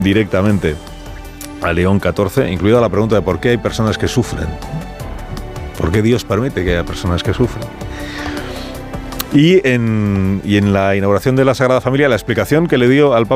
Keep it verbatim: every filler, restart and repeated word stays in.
directamente a León catorce, incluida la pregunta de por qué hay personas que sufren. ¿Por qué Dios permite que haya personas que sufren? Y en, y en la inauguración de la Sagrada Familia, la explicación que le dio al Papa